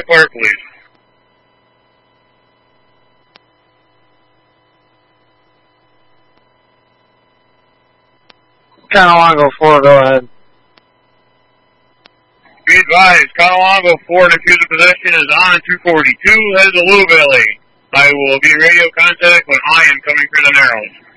clear, please. Conewago 4, go ahead. Be advised, Conewago 4 diffuser possession is on 242, headed to Louisville. I will be in radio contact when I am coming through the Narrows.